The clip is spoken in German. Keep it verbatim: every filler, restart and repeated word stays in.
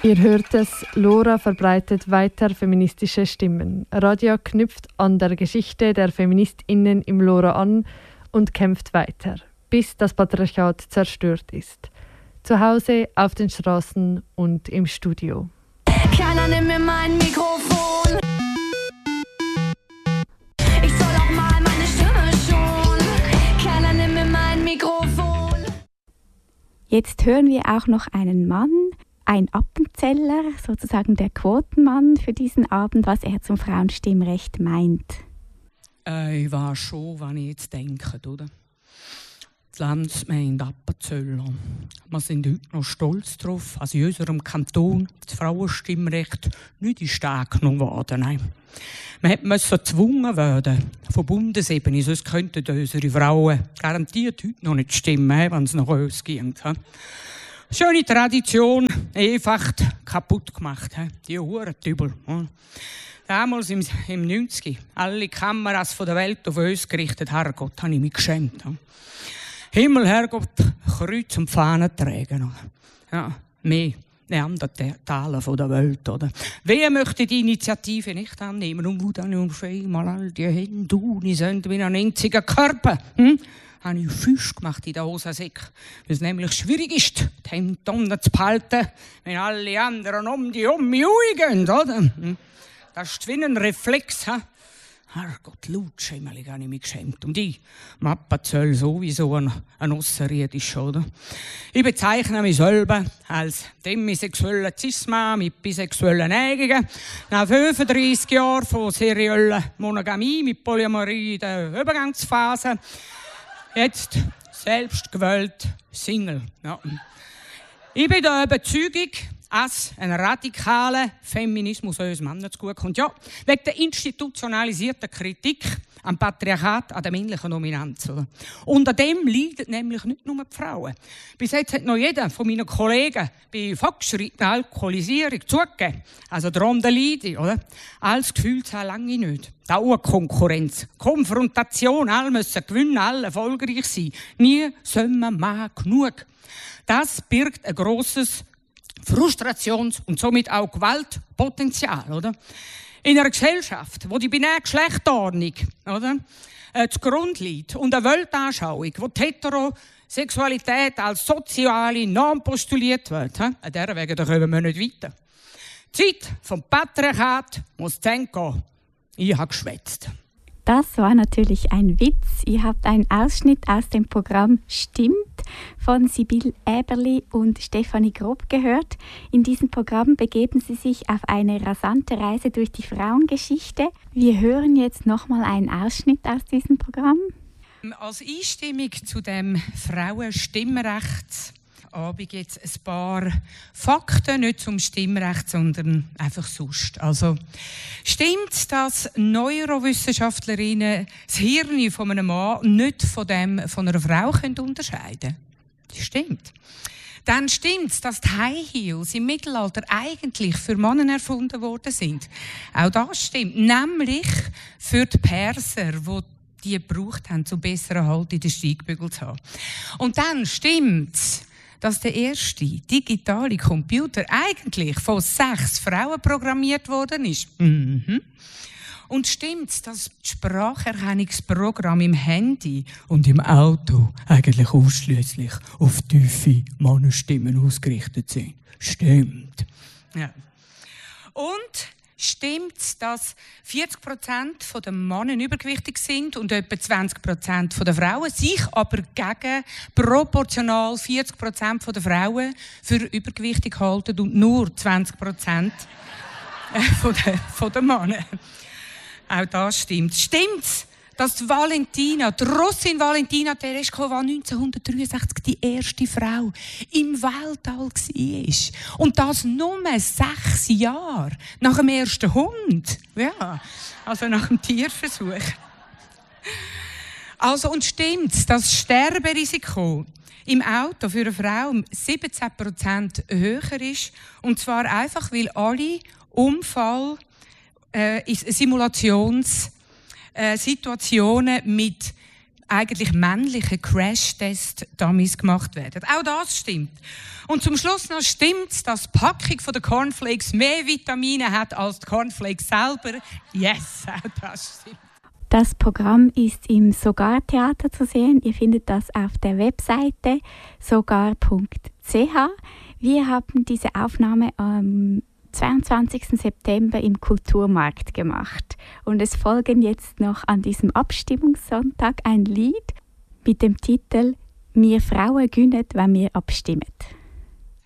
Ihr hört es, Lora verbreitet weiter feministische Stimmen. Radio knüpft an der Geschichte der FeministInnen im Lora an und kämpft weiter, bis das Patriarchat zerstört ist. Zu Hause, auf den Straßen und im Studio. Keiner nimmt mir mein Mikrofon. Ich soll auch mal meine Stimme schonen. Keiner nimmt mir mein Mikrofon. Jetzt hören wir auch noch einen Mann, ein Appenzeller, sozusagen der Quotenmann für diesen Abend, was er zum Frauenstimmrecht meint. Äh, ich weiß schon, was ich jetzt denke, oder? Die Landsgemeinde Appenzell. Wir sind heute noch stolz darauf, dass in unserem Kanton das Frauenstimmrecht nicht in stark genommen worden. Nein. Man musste gezwungen werden von Bundesebene, sonst könnten unsere Frauen garantiert heute noch nicht stimmen, wenn es nach uns ging. Schöne Tradition, einfach kaputt gemacht. Die Hurentübel. Damals im, im neunzig alle Kameras von der Welt auf uns gerichtet. Herrgott, habe ich mich geschämt. Himmel, Herrgott, Kreuz und Fahnen tragen. Ja, mehr Neandertaler von der Welt, oder? Wer möchte die Initiative nicht annehmen? Und wo dann auf einmal all die Hände uni sind wie ein einziger Körper? Hm? Habe ich Füße gemacht in der Hosensäcke, weil es nämlich schwierig ist, die Hände unten zu behalten, wenn alle anderen um die um mich gehen, oder? Hm? Das ist wie ein Reflex, ha? Herrgott, Lutschämmelig habe ich mich geschämt. Und ich, Appenzell sowieso ein, ein Ausserredisch, oder? Ich bezeichne mich selber als demisexuellen Cis-Mann mit bisexuellen Neigungen. Nach fünfunddreissig Jahren von serieller Monogamie mit Polyamorie in der Übergangsphase. Jetzt selbstgewählt Single. Ja. Ich bin der Überzeugung, dass ein radikaler Feminismus uns Männern zugutekommt. Ja, wegen der institutionalisierten Kritik am Patriarchat, an der männlichen Dominanz. Oder? Unter dem leiden nämlich nicht nur die Frauen. Bis jetzt hat noch jeder von meinen Kollegen bei fortgeschrittener Alkoholisierung zugegeben. Also darunter leide ich, oder? Alles Gefühl zu lange nicht. Dauerkonkurrenz, Konfrontation, alle müssen gewinnen, alle erfolgreich sein. Nie sollen wir mal genug. Das birgt ein grosses Frustrations- und somit auch Gewaltpotenzial, oder? In einer Gesellschaft, wo die binäre Geschlechterordnung, oder, äh, zugrunde liegt und eine Weltanschauung, wo die Heterosexualität als soziale Norm postuliert wird, he? An dieser Wege kommen wir nicht weiter. Die Zeit vom Patriarchat muss zu Ende gehen. Ich habe geschwätzt. Das war natürlich ein Witz. Ihr habt einen Ausschnitt aus dem Programm «Stimmt» von Sibylle Eberli und Stefanie Grob gehört. In diesem Programm begeben sie sich auf eine rasante Reise durch die Frauengeschichte. Wir hören jetzt nochmal einen Ausschnitt aus diesem Programm. Als Einstimmung zu dem Frauenstimmrecht Abend jetzt ein paar Fakten, nicht zum Stimmrecht, sondern einfach sonst. Also, stimmt, dass Neurowissenschaftlerinnen das Hirn von einem Mann nicht von dem von einer Frau können unterscheiden können? Stimmt. Dann stimmt es, dass die High Heels im Mittelalter eigentlich für Männer erfunden worden sind. Auch das stimmt. Nämlich für die Perser, die die gebraucht haben, um besseren Halt in den Steigbügel zu haben. Und dann stimmt es, dass der erste digitale Computer eigentlich von sechs Frauen programmiert worden ist. Mhm. Und stimmt's, dass das Spracherkennungsprogramm im Handy und im Auto eigentlich ausschließlich auf tiefe Männerstimmen ausgerichtet sind? Stimmt. Ja. Und stimmt, dass vierzig Prozent der Männer übergewichtig sind und etwa zwanzig Prozent der Frauen, sich aber gegen proportional vierzig Prozent der Frauen für übergewichtig halten und nur zwanzig Prozent von der, von der Männer. Auch das stimmt. Stimmt's, dass die Valentina, die Russin Valentina Tereshkova neunzehnhundertdreiundsechzig die erste Frau im Weltall war. Und das nur sechs Jahre nach dem ersten Hund. Ja, also nach dem Tierversuch. Also, und stimmt's, dass das Sterberisiko im Auto für eine Frau siebzehn Prozent höher ist. Und zwar einfach, weil alle Unfall, äh, Simulations- Situationen mit eigentlich männlichen Crash-Tests damals gemacht werden. Auch das stimmt. Und zum Schluss noch stimmt es, dass die Packung der Cornflakes mehr Vitamine hat als die Cornflakes selber. Yes, auch das stimmt. Das Programm ist im Sogar-Theater zu sehen. Ihr findet das auf der Webseite sogar punkt c h. Wir haben diese Aufnahme am zweiundzwanzigsten September im Kulturmarkt gemacht. Und es folgen jetzt noch an diesem Abstimmungssonntag ein Lied mit dem Titel «Wir Frauen günnet, wenn wir abstimmen».